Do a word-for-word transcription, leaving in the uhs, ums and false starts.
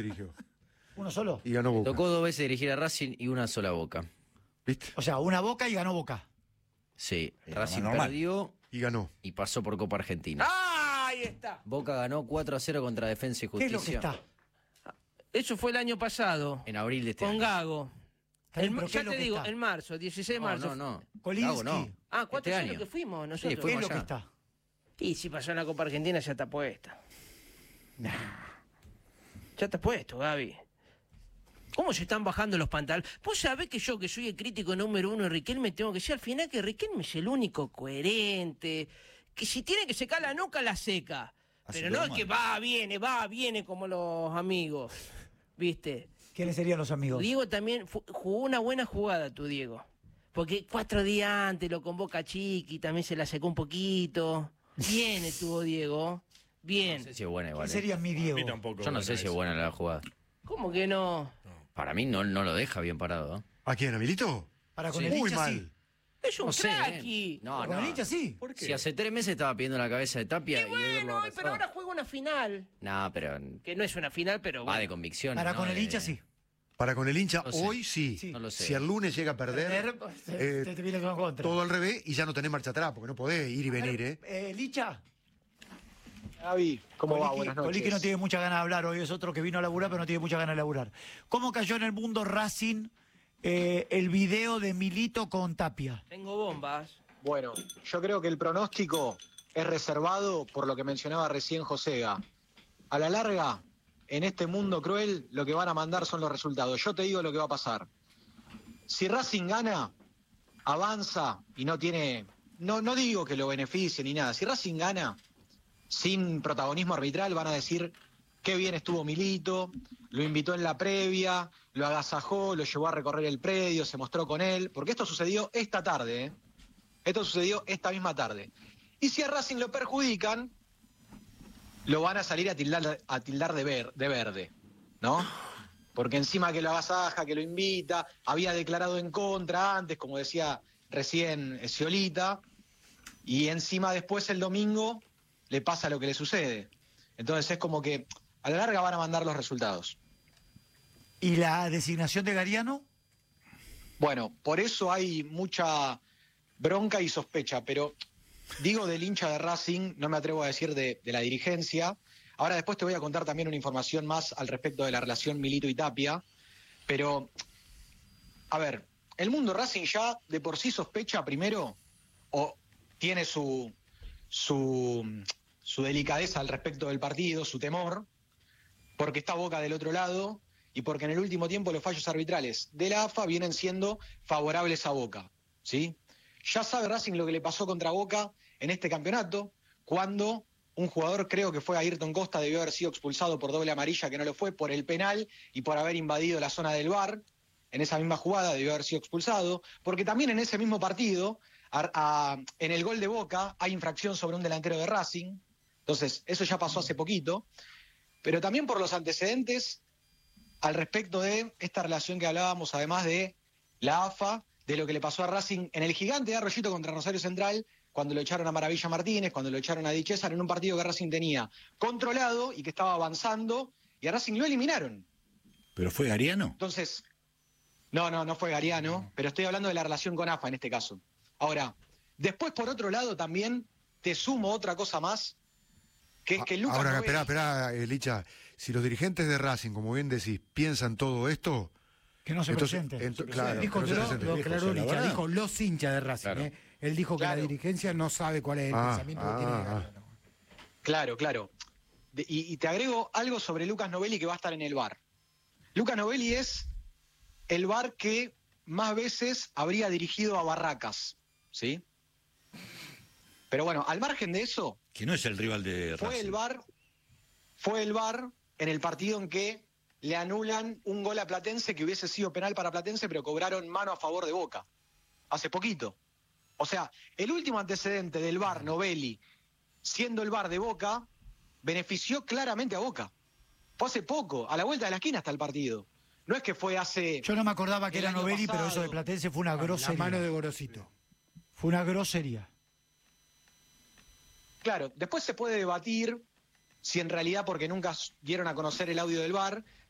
dirigió. ¿Uno solo? Y ganó Boca. Tocó dos veces dirigir a Racing y una sola Boca. ¿Viste? O sea, una Boca y ganó Boca. Sí, Era Racing más normal. perdió Y ganó. y pasó por Copa Argentina. ¡Ah! Ahí está. Boca ganó cuatro a cero contra Defensa y ¿Qué es Justicia. lo que está? Eso fue el año pasado. En abril de este Con año. Gago. Está bien, El- pero ¿qué ya es lo te que digo, está? en marzo, dieciséis de No, marzo. no, no. Kolinsky. Gago no. Ah, cuatro Este años año. que fuimos Sí, nosotros. ¿Qué fuimos es lo que allá. está? Y si pasó en la Copa Argentina ya está puesta. Ya está puesto, Gaby. ¿Cómo se están bajando los pantalones? Vos sabés que yo, que soy el crítico número uno de Riquelme, tengo que decir al final que Riquelme es el único coherente, que si tiene que secar la nuca, la seca. Así Pero todo no es mal. que va, viene, va, viene como los amigos. ¿Viste? ¿Quiénes serían los amigos? Diego también fu- jugó una buena jugada, tu Diego. Porque cuatro días antes lo convoca Chiqui, también se la secó un poquito. Bien estuvo Diego. Bien. No sé si es buena ¿Quién igual. eh. sería mi A mí Diego? tampoco. Yo no sé si es buena la jugada. ¿Cómo que no? Para mí no, no lo deja bien parado. ¿eh? ¿A quién? ¿A Milito? Para con Sí. el Muy hincha mal. sí. Es un No sé, cracky. ¿eh? No, Para con el no. hincha sí. ¿Por qué? Si hace tres meses estaba pidiendo la cabeza de Tapia Y y, hoy verlo bueno, abrazado. pero ahora juega una final. No, pero Que no es una final, pero va bueno. de convicción. Para ¿no? con el De- hincha sí. Para con el hincha, No sé. hoy sí. Sí. No lo sé. Si el lunes llega a perder, Te, eh, te, te viene con contra. todo al revés y ya no tenés marcha atrás, porque no podés ir y venir, ¿eh? Eh, Licha. Gaby, ¿cómo va? Coliqui- Buenas noches. Coliqui no tiene muchas ganas de hablar, hoy es otro que vino a laburar, pero no tiene muchas ganas de laburar. ¿Cómo cayó en el mundo Racing eh, el video de Milito con Tapia? Tengo bombas. Bueno, yo creo que el pronóstico es reservado por lo que mencionaba recién Josega. A la larga, en este mundo cruel, lo que van a mandar son los resultados. Yo te digo lo que va a pasar. Si Racing gana, avanza y no tiene... No, no digo que lo beneficie ni nada. Si Racing gana, sin protagonismo arbitral, van a decir qué bien estuvo Milito, lo invitó en la previa, lo agasajó, lo llevó a recorrer el predio, se mostró con él, porque esto sucedió esta tarde, ¿eh? Esto sucedió esta misma tarde. Y si a Racing lo perjudican, lo van a salir a tildar, a tildar de, ver, de verde, ¿no? Porque encima que lo agasaja, que lo invita, había declarado en contra antes, como decía recién Sciolita, y encima después el domingo le pasa lo que le sucede. Entonces es como que a la larga van a mandar los resultados. ¿Y la designación de Gariano? Bueno, por eso hay mucha bronca y sospecha, pero digo del hincha de Racing, no me atrevo a decir de, de la dirigencia. Ahora después te voy a contar también una información más al respecto de la relación Milito y Tapia, pero, a ver, el mundo Racing ya de por sí sospecha primero, o tiene su, su, su delicadeza al respecto del partido, su temor, porque está Boca del otro lado y porque en el último tiempo los fallos arbitrales de la A F A vienen siendo favorables a Boca, ¿sí? Ya sabe Racing lo que le pasó contra Boca en este campeonato, cuando un jugador, creo que fue Ayrton Costa, debió haber sido expulsado por doble amarilla, que no lo fue, por el penal y por haber invadido la zona del V A R. En esa misma jugada debió haber sido expulsado, porque también en ese mismo partido, a- a- en el gol de Boca, hay infracción sobre un delantero de Racing. Entonces, eso ya pasó hace poquito. Pero también por los antecedentes al respecto de esta relación que hablábamos, además de la A F A, de lo que le pasó a Racing en el gigante de Arroyito contra Rosario Central, cuando lo echaron a Maravilla Martínez, cuando lo echaron a Di César, en un partido que Racing tenía controlado y que estaba avanzando, y a Racing lo eliminaron. ¿Pero fue Gariano? Entonces, no, no, no fue Gariano, pero estoy hablando de la relación con A F A en este caso. Ahora, después por otro lado también te sumo otra cosa más, que es que Lucas Ahora, Novelli- espera, espera, eh, Licha. Si los dirigentes de Racing, como bien decís, piensan todo esto... Que no se entonces- presente. ento- claro, Dijo, que no se lo, presente. lo Dijo, aclaró o sea, la Licha, verdad. dijo los hinchas de Racing. Claro. ¿eh? Él dijo que Claro. la dirigencia no sabe cuál es el Ah, pensamiento que ah, tiene ah. Gariano. Claro, claro. De- y, y te agrego algo sobre Lucas Novelli que va a estar en el V A R. Lucas Novelli es el V A R que más veces habría dirigido a Barracas, ¿sí? Pero bueno, al margen de eso, Que no es el rival de fue Racing. el V A R, fue el V A R en el partido en que le anulan un gol a Platense que hubiese sido penal para Platense, pero cobraron mano a favor de Boca. Hace poquito. O sea, el último antecedente del V A R, Novelli, siendo el V A R de Boca, benefició claramente a Boca. Fue hace poco, a la vuelta de la esquina está el partido. No es que fue hace... Yo no me acordaba que El era año Novelli, pero pasado. eso de Platense fue una La grosería. mano de Gorosito. Fue una grosería. Claro, después se puede debatir si en realidad, porque nunca dieron a conocer el audio del V A R,